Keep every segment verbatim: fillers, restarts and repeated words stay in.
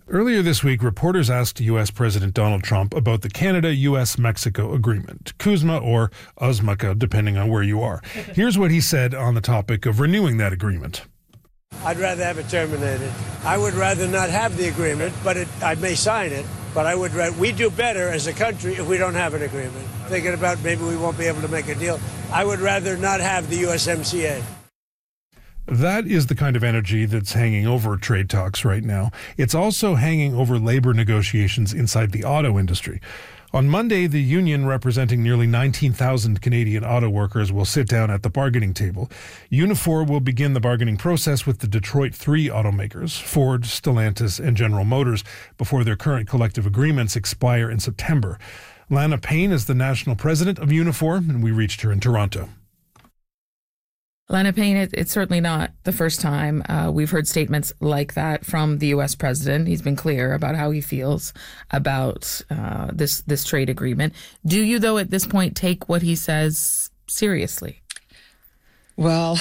Earlier this week, reporters asked U S. President Donald Trump about the Canada-U S. Mexico agreement, CUSMA or USMCA, depending on where you are. Here's what he said on the topic of renewing that agreement. I'd rather have it terminated. I would rather not have the agreement, but it, I may sign it. But I would rather, we do better as a country if we don't have an agreement. Thinking about maybe we won't be able to make a deal. I would rather not have the U S M C A. That is the kind of energy that's hanging over trade talks right now. It's also hanging over labor negotiations inside the auto industry. On Monday, the union representing nearly nineteen thousand Canadian auto workers will sit down at the bargaining table. Unifor will begin the bargaining process with the Detroit three automakers, Ford, Stellantis, and General Motors, before their current collective agreements expire in September. Lana Payne is the national president of Unifor, and we reached her in Toronto. Lana Payne, it, it's certainly not the first time uh, we've heard statements like that from the U S president. He's been clear about how he feels about uh, this this trade agreement. Do you, though, at this point, take what he says seriously? Well,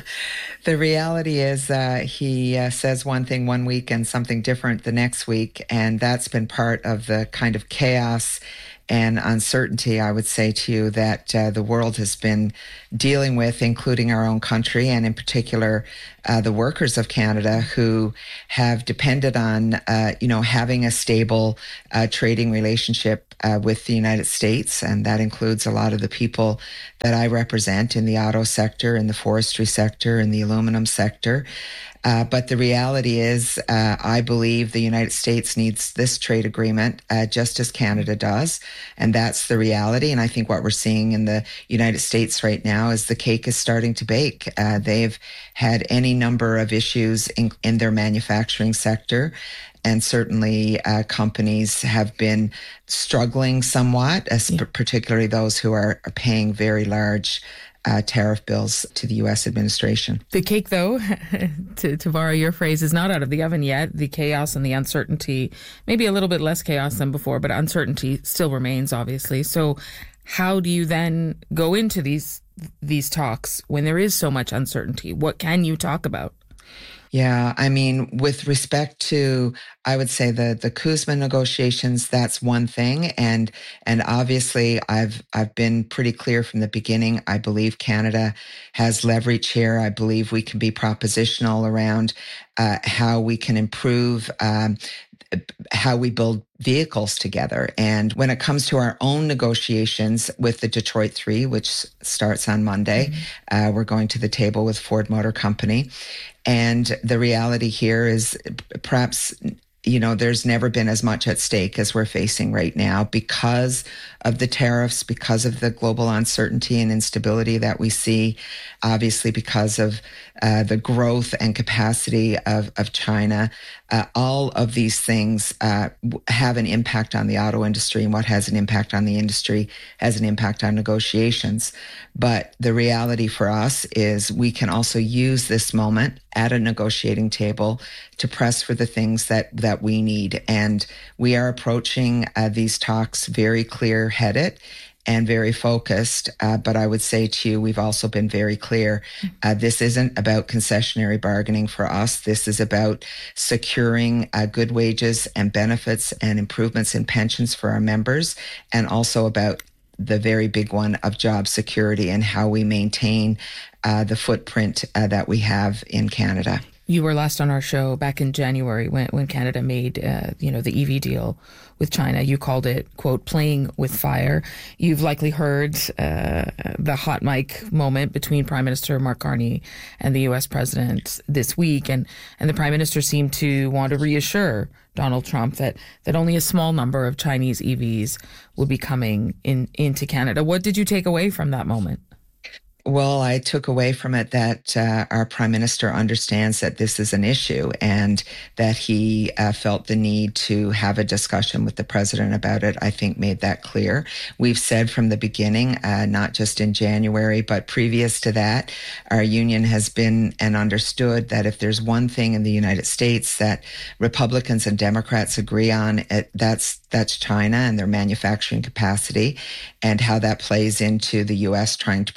the reality is uh, he uh, says one thing one week and something different the next week, and that's been part of the kind of chaos and uncertainty, I would say to you, that uh, the world has been dealing with, including our own country, and in particular, uh, the workers of Canada who have depended on, uh, you know, having a stable uh, trading relationship uh, with the United States. And that includes a lot of the people that I represent in the auto sector, in the forestry sector, in the aluminum sector. Uh, but the reality is, uh, I believe the United States needs this trade agreement uh, just as Canada does. And that's the reality. And I think what we're seeing in the United States right now is the cake is starting to bake. Uh, they've had any number of issues in, in their manufacturing sector. And certainly uh, companies have been struggling somewhat, as yeah. particularly those who are, are paying very large Uh, tariff bills to the U S administration. The cake, though, to, to borrow your phrase, is not out of the oven yet. The chaos and the uncertainty, maybe a little bit less chaos than before, but uncertainty still remains, obviously. So how do you then go into these these talks when there is so much uncertainty? What can you talk about? Yeah, I mean, with respect to, I would say the the CUSMA negotiations, that's one thing, and and obviously, I've I've been pretty clear from the beginning. I believe Canada has leverage here. I believe we can be propositional around uh, how we can improve Um, how we build vehicles together. And when it comes to our own negotiations with the Detroit three, which starts on Monday, mm-hmm. uh, we're going to the table with Ford Motor Company. And the reality here is perhaps, you know, there's never been as much at stake as we're facing right now because of the tariffs, because of the global uncertainty and instability that we see, obviously because of uh, the growth and capacity of, of China. Uh, all of these things uh, have an impact on the auto industry, and what has an impact on the industry has an impact on negotiations. But the reality for us is we can also use this moment at a negotiating table to press for the things that, that we need. And we are approaching uh, these talks very clear-headed and very focused. Uh, but I would say to you, we've also been very clear. Uh, this isn't about concessionary bargaining for us. This is about securing uh, good wages and benefits and improvements in pensions for our members, and also about the very big one of job security and how we maintain uh, the footprint uh, that we have in Canada. You were last on our show back in January when, when Canada made, uh, you know, the E V deal with China. You called it, quote, playing with fire. You've likely heard uh, the hot mic moment between Prime Minister Mark Carney and the U S president this week. And, and the Prime Minister seemed to want to reassure Donald Trump that, that only a small number of Chinese E Vs would be coming in into Canada. What did you take away from that moment? Well, I took away from it that uh, our Prime Minister understands that this is an issue, and that he uh, felt the need to have a discussion with the President about it. I think made that clear. We've said from the beginning, uh, not just in January, but previous to that, our union has been and understood that if there's one thing in the United States that Republicans and Democrats agree on, it, that's that's China and their manufacturing capacity, and how that plays into the U S trying to protect its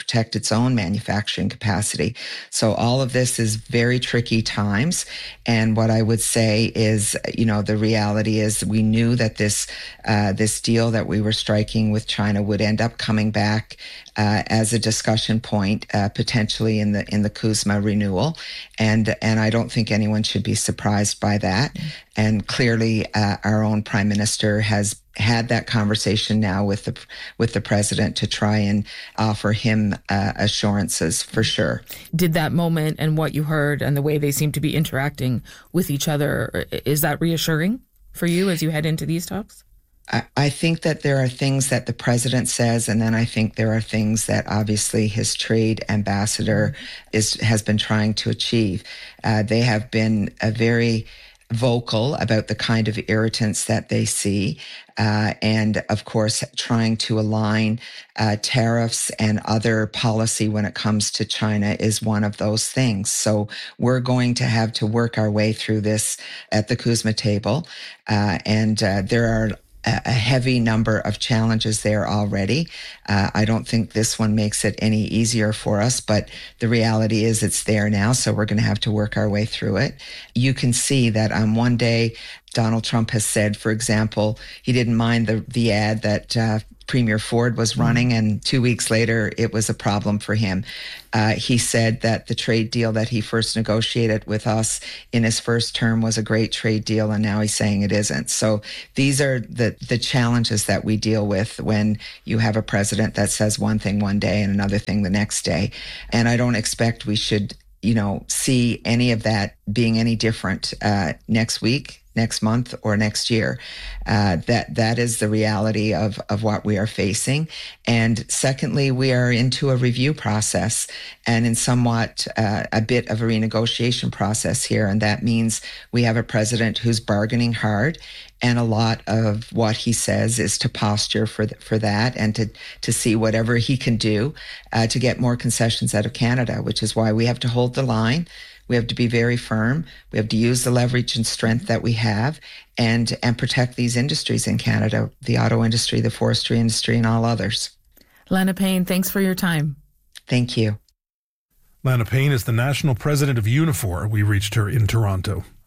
its own manufacturing capacity. So all of this is very tricky times. And what I would say is, you know, the reality is we knew that this uh, this deal that we were striking with China would end up coming back uh, as a discussion point, uh, potentially in the in the CUSMA renewal. And and I don't think anyone should be surprised by that. Mm-hmm. And clearly, uh, our own Prime Minister has had that conversation now with the with the president to try and offer him uh, assurances for sure. Did that moment and what you heard and the way they seem to be interacting with each other, is that reassuring for you as you head into these talks? I, I think that there are things that the president says, and then I think there are things that obviously his trade ambassador is has been trying to achieve. Uh, they have been a very vocal about the kind of irritants that they see, uh, and of course trying to align uh, tariffs and other policy when it comes to China is one of those things. So we're going to have to work our way through this at the CUSMA table, uh, and uh, there are a heavy number of challenges there already. Uh, I don't think this one makes it any easier for us, but the reality is it's there now, so we're going to have to work our way through it. You can see that on one day, Donald Trump has said, for example, he didn't mind the, the ad that uh, Premier Ford was running, and two weeks later, it was a problem for him. Uh, he said that the trade deal that he first negotiated with us in his first term was a great trade deal, and now he's saying it isn't. So these are the, the challenges that we deal with when you have a president that says one thing one day and another thing the next day. And I don't expect we should, you know, see any of that being any different uh, next week, next month, or next year. Uh, that that is the reality of, of what we are facing. And secondly, we are into a review process and in somewhat uh, a bit of a renegotiation process here. And that means we have a president who's bargaining hard, and a lot of what he says is to posture for th- for that and to, to see whatever he can do uh, to get more concessions out of Canada, which is why we have to hold the line. We have to be very firm. We have to use the leverage and strength that we have and and protect these industries in Canada, the auto industry, the forestry industry, and all others. Lana Payne, thanks for your time. Thank you. Lana Payne is the national president of Unifor. We reached her in Toronto.